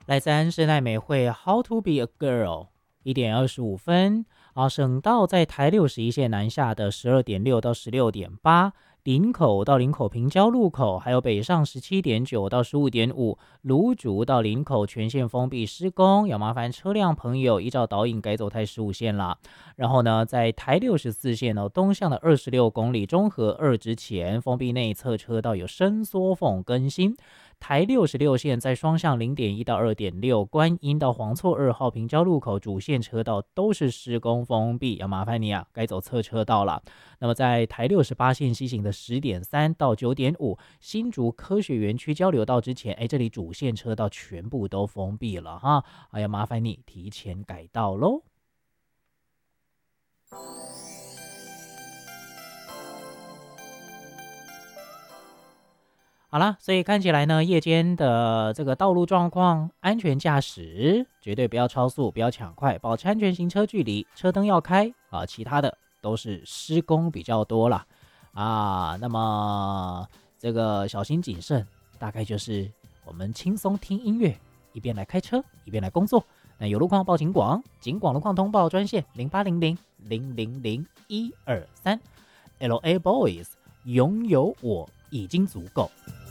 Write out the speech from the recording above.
来自安室奈美惠《How to Be a Girl》1:25省道在台61线南下的12.6到16.8，林口到林口平交路口，还有北上17.9到15.5，芦竹到林口全线封闭施工，要麻烦车辆朋友依照导引改走台15线啦。然后呢，在台64线东向的26公里中和二之前封闭内侧车道有伸缩缝更新。台66线在双向0.1到2.6，观音到黄厝2号平交路口主线车道都是施工封闭，要麻烦你该走侧车道了。那么在台68线西行的10.3到9.5，新竹科学园区交流道之前，这里主线车道全部都封闭了哈，要麻烦你提前改道咯。好啦，所以看起来呢，夜间的这个道路状况，安全驾驶绝对不要超速，不要抢快，保持安全行车距离，车灯要开其他的都是施工比较多啦那么这个小心谨慎，大概就是我们轻松听音乐，一边来开车，一边来工作。那有路况报警广路况通报专线0800000123 ，LA Boys 拥有我已经足够。